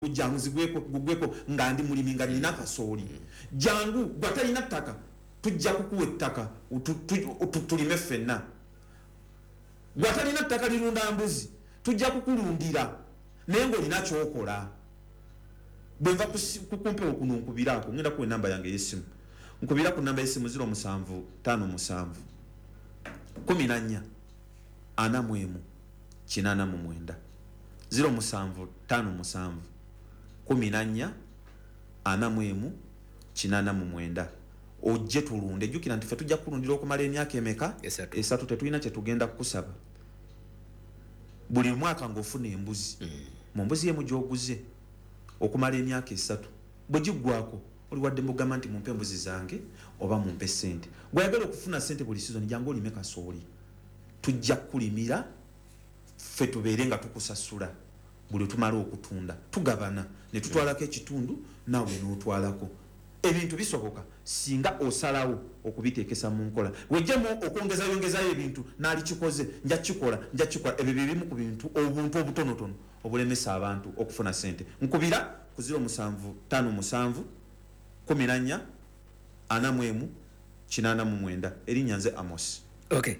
jangu zigweko ngandi mulimi nga nina kasooli jangu gwatalina ttaka tujja kukuwa ettaka tulime ffenna gwatalina ttaka lirunda mbuzi tujja kukulundira naye ng'olina kyokola bwe nva kukumpe okununkubiraako ngenda kuwa enamba yange y'essimu nkubira ku namba y'essimu 0757 14 41 89 0757 14 41 89 ojje tulunde jukira nti fe tujja kulundira okumala emyaka emeka esatu tetulina kye tugenda kukusaba buli mwaka ng'ofuna embuzi mu mbuzi yemu gy'oguze okumala emyaka esatu bwe giggwako oli wadde mugamba nti mumpe embuzi zange oba mumpe ssente bw'ayagala okufuna ssente buli sizoni jangu olime kasooli tujja kulimira fe tubeere nga tukusasula buli tumala okutunda tugabana ne tutwalako ekitundu nawe n'otwalako ebintu bisoboka singa osalawo okubiteekesa mu nkola wejjemu okwongezayongezayo ebintu naali kikoze nja kikola ebyo bibimu ku bintu obuntu obutonotono obulemesa abantu okufuna ssente nkubira ku 0757 14 41 89 erinnya nze Amos. Okay.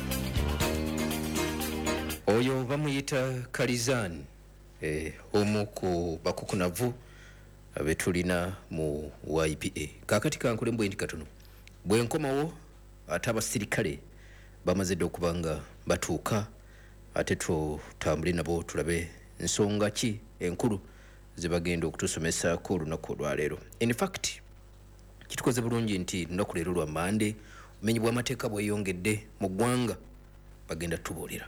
Oyo bamuyita Kalizan omu ku bakukunavu abetulina mu YPA. Kakati kankole mbwendi katono bwe nkomawo ate abasirikale bamaze okubanga batuuka ate tutambule nabo tulabe nsonga ki enkulu zibagenda okutusomesako olunaku olwaleero. In fact kitukoze bulungi nti lunaku leero lwa Mande omenyi bw'amateeka bweyongedde mu ggwanga bagenda tubuulira.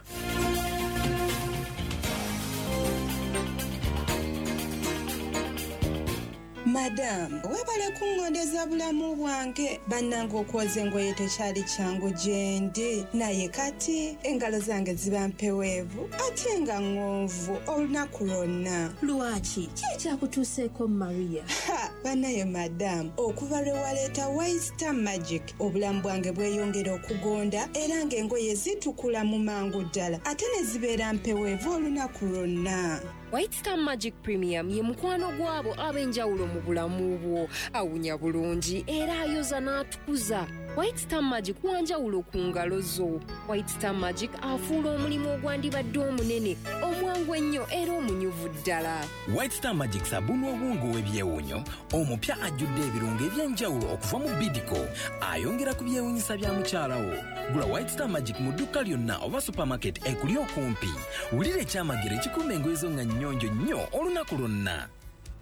Madam, webale kungondeza bulamu bwange bannanga okwoza engoye tekyali kyangu gyendi naye kati engalo zange ziba mpeweevu ate nga ŋŋonvu olunaku lwonna. Lwaki kyekyakutuuseeko Maria? Bannaye madam, okuva lwe waleeta White Star Magic obulamu bwange bweyongera okugonda era ng'engoye zitukula mu mangu ddala ate ne zibeera mpeweevu olunaku lwonna. White Star Magic Premium ye mukwano gwabo ab'enjawulo mu bulamu bwo, awunya bulungi era ayoza n'atukuza. White Star Magic wanjawulo ku ngalo zo. White Star Magic afuula omulimu ogwandibadde omunene omwangu ennyo era omunyuvu ddala. White Star Magic sabuni obwongo w'ebyewunyo omupya ajjudde ebirungo eby'enjawulo okuva mu Bidco ayongera ku byewunyisa bya mukyalawo. Gula White Star Magic mu dduka lyonna oba supermarket ekuli okumpi. Wulira ekyamagero ekikuuma engoye zo nga nnyonjo nnyo olunaku lwonna.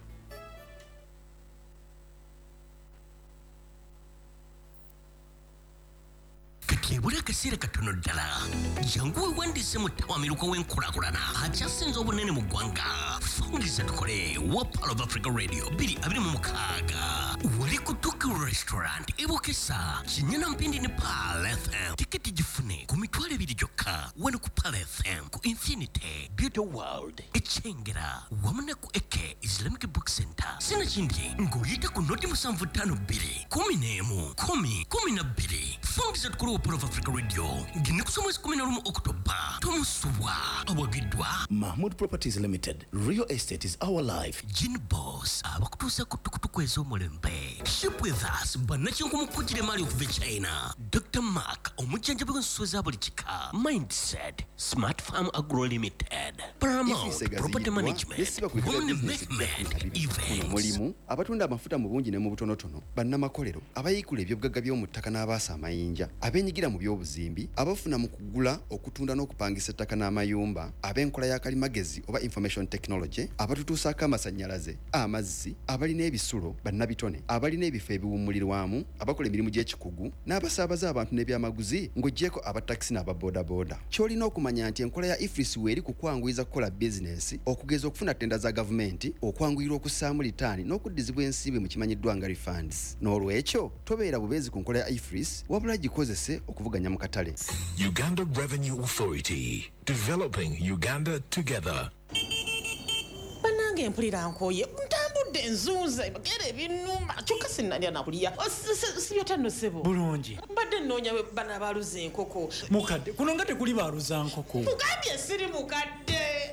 Kebula kasira katono ddala jangu wewandise mu ttawamiruka w'enkulaakulana akyasinze obunene mu ggwanga. Fungiza tukole wa Pearl of Africa Radio 226 wali ku Tuku Restaurant ebokesa kinyana mpindi ne Pearl FM. Tiketi gifune ku mitwalo 2 gyokka wano ku Pearl FM ku Infinity Beauty World Echengera wamu ne ku Eke Islamic Book Center. Sina kindi ng'oyita ku noti 752 11 10 Fungiza tukole wa Pearl of Africa Radio ngine kusoma 11 Oktoba tomusubwa awagidwa Mahmoud Properties Limited. Real estate is our life. Gin Boss abakutuusa ku tukutuku ez'omulembe. Ship with us bannakinku mukujjira mali okuva China. Dr. Mark omujjanjabi w'ensuso za buli kika. Mindset Smart Farm Agro Limited. Paramount Property Management. Women Investment Events. Mulimu abatunda amafuta mu bungi ne mu butonotono bannamakolero abayikula ebyobugagga by'omu ttaka n'abaasa amayinja abenyigira mu by'obuzimbi abafuna mu kugula okutunda n'okupangisa ettaka n'amayumba ab'enkola ya kalimagezi oba information technology abatutuusaako amasannyalaze amazzi abalina ebisulo bannabitone abalina ebifo ebiwummulirwamu abakola emirimu gy'ekikugu n'abasaabaza abantu n'ebyamaguzi ng'oggyeko abatakisi n'ababoodaboda. Ky'olina okumanya nti enkola ya IFRIS weeri kukwanguyiza kukola bizinesi okugeza okufuna ttenda za gavumenti okwanguyirwa okussaamu litaani n'okuddizibwa ensimbi mu kimanyiddwa nga refunds. N'olwekyo tobeera bubeezi ku nkola ya IFRIS wabula gikozese okuvuganya mu katale. Uganda Revenue Authority, developing Uganda together. Banange mpulira nkoye ntambudde nzuuza bagere ebinuma kyokka sinnalya nakulya sibyotano sebo bulungi mbadde nnoonya bana baluza enkoko mukadde kuno nga tekuli baluza nkoko mugambye siri mukadde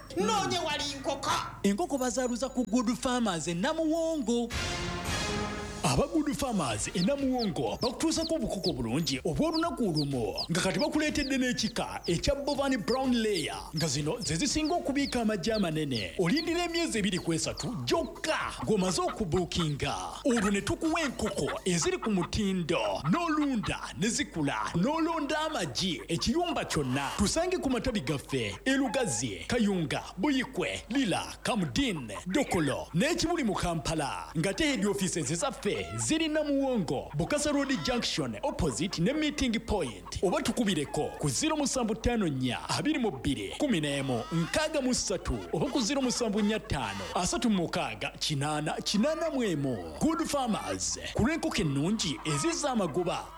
noonye wali nkoko. Enkoko bazaaluza ku Good Farmers e Namuwongo. Aba Good Farmers e Namuwongo bakutuusako obukoko bulungi obw'olunaku olumu nga kati bakuleetedde n'ekika ekya Bovan Brown Layer nga zino ze zisinga okubiika amaggi amanene. Olindira emyezi 2-3 gyokka ng'omaze okubuukinga. Olwo ne tukuwa enkoko eziri ku mutindo n'olunda ne zikula n'olonda amaggi ekiyumba kyonna. Tusange ku matabi gaffe e Lugazi, Kayunga, Buyikwe, Lila, Kamudin, Dokolo n'ekibuli mu Kampala ng'ate head offices ezaffe ziri Namuwongo, Bukasa Road Junction opposite ne meeting point. Oba tukubireko ku 0754 22 11 63 oba ku 0745 36 8 Good Farmers, ku lw'enkoko ennungi ezizza amagoba